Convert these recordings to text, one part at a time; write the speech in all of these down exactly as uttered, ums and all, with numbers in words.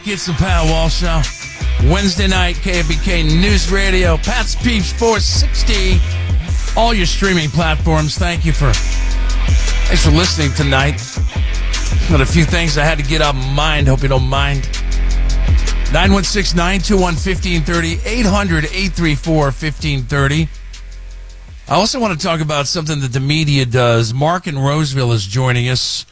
It's the Pat Walsh Show. Wednesday night, K F B K News Radio, Pat's Peeps four sixty. All your streaming platforms. Thank you for thanks for listening tonight. Got a few things I had to get out of my mind. Hope you don't mind. nine one six, nine two one, one five three zero, eight hundred, eight three four, one five three zero. I also want to talk about something that the media does. Mark in Roseville is joining us.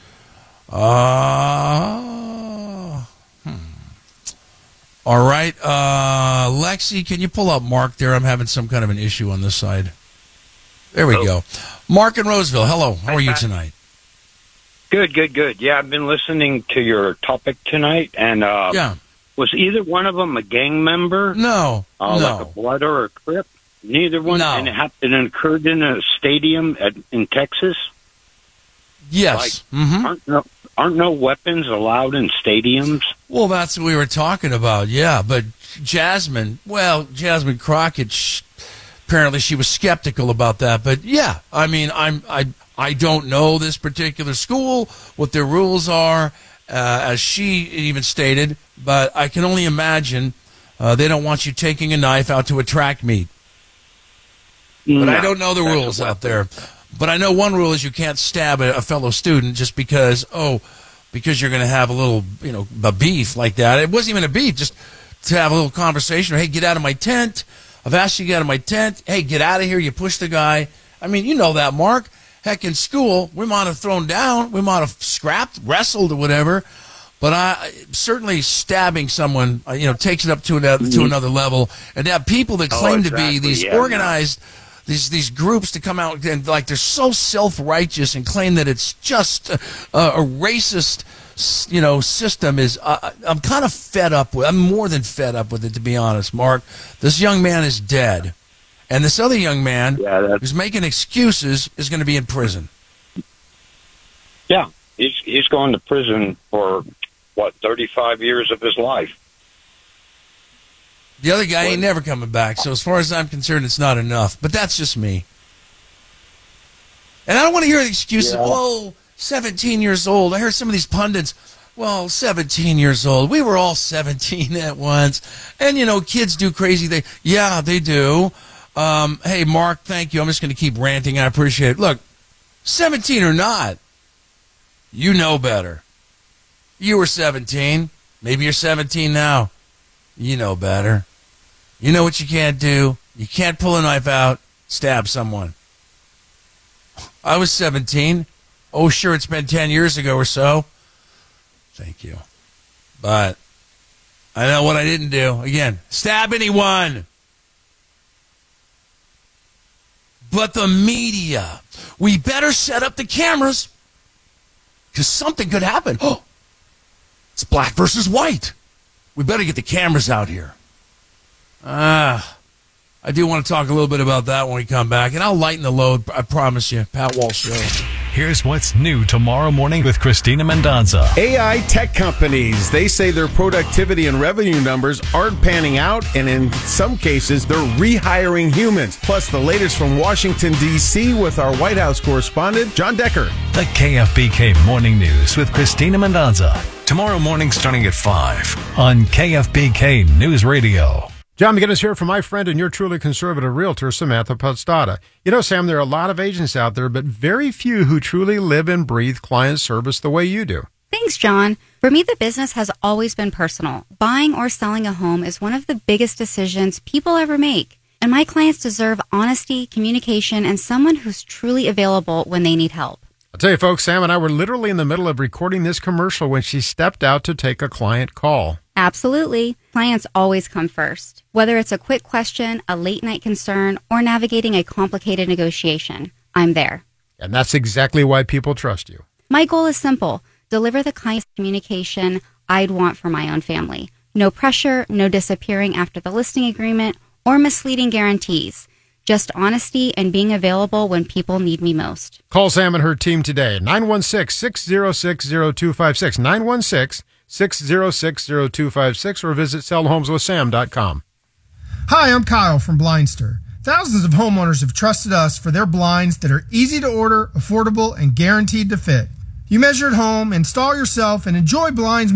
Uh, hmm. All right. Uh, Lexi, can you pull up Mark there? I'm having some kind of an issue on this side. There we Hello. go. Mark in Roseville. Hello. How Hi, are you Pat. tonight? Good, good, good. Yeah, I've been listening to your topic tonight, and uh, Yeah. was either one of them a gang member? No. Uh, no. Like a Blood or a Crip? Neither one? No. And it, happened, it occurred in a stadium at, in Texas? Yes. Mm-hmm. Aren't no, aren't no weapons allowed in stadiums? Well, that's what we were talking about, yeah. But Jasmine, well, Jasmine Crockett, sh- apparently she was skeptical about that. But yeah, I mean, I'm I I don't know this particular school, what their rules are, uh, as she even stated. But I can only imagine uh, they don't want you taking a knife out to a track meet. But No, I don't know the that's rules a out weapon. there. But I know one rule is you can't stab a, a fellow student just because, oh, because you're going to have a little, you know, a beef like that. It wasn't even a beef, just to have a little conversation. Hey, get out of my tent. I've asked you to get out of my tent. Hey, get out of here. You push the guy. I mean, you know that, Mark. Heck, in school, we might have thrown down. We might have scrapped, wrestled, or whatever. But I certainly stabbing someone, uh, you know, takes it up to another, to another level. And to have people that Oh, claim exactly. to be these Yeah, organized... These these groups to come out and like they're so self-righteous and claim that it's just a, a racist, you know, system is. Uh, I'm kind of fed up with. I'm more than fed up with it, to be honest, Mark. This young man is dead, and this other young man Yeah, that's- who's making excuses is going to be in prison. Yeah, he's, he's going to prison for, what, thirty-five years of his life. The other guy ain't never coming back. So as far as I'm concerned, it's not enough. But that's just me. And I don't want to hear the excuses. Yeah. Oh, seventeen years old. I heard some of these pundits. Well, seventeen years old. We were all seventeen at once. And, you know, kids do crazy things. Yeah, they do. Um, hey, Mark, thank you. I'm just going to keep ranting. I appreciate it. Look, seventeen or not, you know better. You were seventeen. Maybe you're seventeen now. You know better. You know what you can't do. You can't pull a knife out, stab someone. I was seventeen. Oh, sure, it's been ten years ago or so. Thank you. But I know what I didn't do. Again, stab anyone. But the media, we better set up the cameras because something could happen. Oh, it's black versus white. We better get the cameras out here. Ah, I do want to talk a little bit about that when we come back, and I'll lighten the load. I promise you. Pat Walsh Show. Here's what's new tomorrow morning with Christina Mendonza. A I tech companies, they say their productivity and revenue numbers aren't panning out, and in some cases, they're rehiring humans. Plus, the latest from Washington, D C with our White House correspondent, John Decker. The K F B K Morning News with Christina Mendonza. Tomorrow morning starting at five on K F B K News Radio. John McGinnis here from my friend and your truly conservative realtor, Samantha Podstata. You know, Sam, there are a lot of agents out there, but very few who truly live and breathe client service the way you do. Thanks, John. For me, the business has always been personal. Buying or selling a home is one of the biggest decisions people ever make. And my clients deserve honesty, communication, and someone who's truly available when they need help. I'll tell you, folks, Sam and I were literally in the middle of recording this commercial when she stepped out to take a client call. Absolutely. Clients always come first. Whether it's a quick question, a late night concern, or navigating a complicated negotiation, I'm there. And that's exactly why people trust you. My goal is simple. Deliver the kind of communication I'd want for my own family. No pressure, no disappearing after the listing agreement, or misleading guarantees. Just honesty and being available when people need me most. Call Sam and her team today, nine one six, six zero six, zero two five six, nine one six, six zero six, zero two five six, or visit sell homes with sam dot com. Hi, I'm Kyle from Blindster. Thousands of homeowners have trusted us for their blinds that are easy to order, affordable, and guaranteed to fit. You measure at home, install yourself, and enjoy blinds